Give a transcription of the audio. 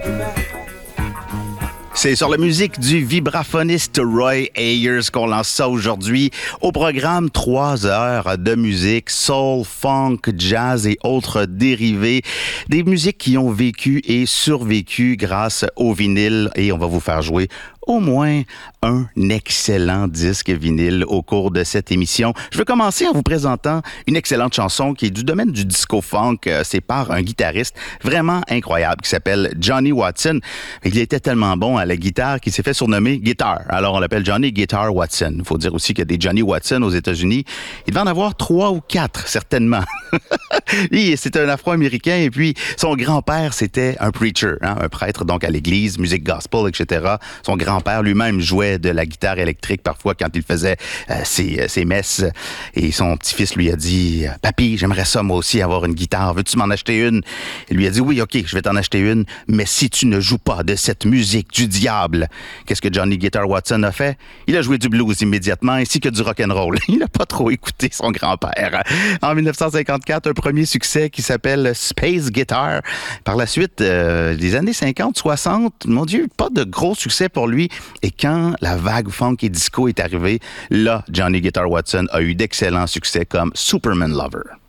C'est sur la musique du vibraphoniste Roy Ayers qu'on lance ça aujourd'hui. Au programme, 3 heures de musique, soul, funk, jazz et autres dérivés. Des musiques qui ont vécu et survécu grâce au vinyle. Et on va vous faire jouer au moins un excellent disque vinyle au cours de cette émission. Je vais commencer en vous présentant une excellente chanson qui est du domaine du disco-funk. C'est par un guitariste vraiment incroyable qui s'appelle Johnny Watson. Il était tellement bon à la guitare qu'il s'est fait surnommer Guitar. Alors on l'appelle Johnny Guitar Watson. Il faut dire aussi qu'il y a des Johnny Watson aux États-Unis. Il devait en avoir 3 ou 4, certainement. Lui, c'était un Afro-Américain et puis son grand-père, c'était un preacher, un prêtre donc à l'église, musique gospel, etc. Son grand-père lui-même jouait de la guitare électrique parfois quand il faisait ses messes. Et son petit-fils lui a dit « Papy, j'aimerais ça moi aussi avoir une guitare. Veux-tu m'en acheter une? » Il lui a dit « Oui, OK, je vais t'en acheter une, mais si tu ne joues pas de cette musique du diable. » Qu'est-ce que Johnny Guitar Watson a fait? Il a joué du blues immédiatement ainsi que du rock'n'roll. Il n'a pas trop écouté son grand-père. En 1954, un premier succès qui s'appelle Space Guitar. Par la suite, les années 50, 60, mon Dieu, pas de gros succès pour lui. Et quand la vague funk et disco est arrivée, là, Johnny Guitar Watson a eu d'excellents succès comme Superman Lover.